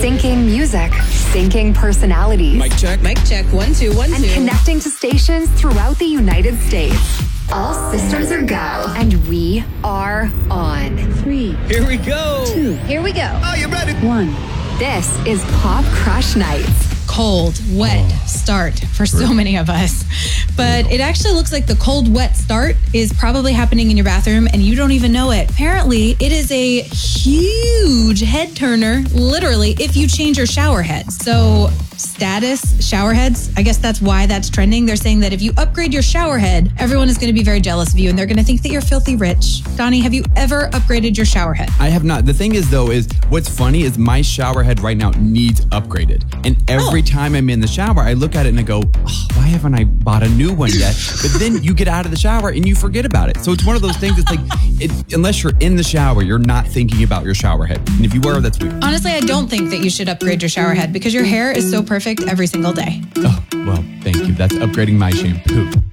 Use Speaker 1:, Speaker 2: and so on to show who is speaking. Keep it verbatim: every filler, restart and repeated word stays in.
Speaker 1: Syncing music, syncing personalities.
Speaker 2: Mic check.
Speaker 3: Mic check. One, two, one,
Speaker 1: and
Speaker 3: two.
Speaker 1: connecting to stations throughout the United States. All systems are go, and we are on.
Speaker 4: Three.
Speaker 2: Here we go.
Speaker 4: Two.
Speaker 3: Here we go.
Speaker 2: Are you ready?
Speaker 4: One.
Speaker 1: This is Pop Crush Nights.
Speaker 5: Cold, wet start for so many of us. But it actually looks like the cold, wet start is probably happening in your bathroom and you don't even know it. Apparently, it is a huge head turner, literally, if you change your shower head. So status, shower heads, I guess that's why that's trending. They're saying that if you upgrade your shower head, everyone is going to be very jealous of you and they're going to think that you're filthy rich. Donnie, have you ever upgraded your shower head?
Speaker 6: I have not. The thing is, though, is what's funny is my shower head right now needs upgraded. And every
Speaker 5: Oh.
Speaker 6: time I'm in the shower, I look at it and I go, oh, why haven't I bought a new one yet? But then you get out of the shower and you forget about it. So it's one of those things. It's like, it, unless you're in the shower, you're not thinking about your shower head. And if you are, that's weird.
Speaker 5: Honestly, I don't think that you should upgrade your shower head because your hair is so perfect every single day.
Speaker 6: Oh, well, thank you. That's upgrading my shampoo.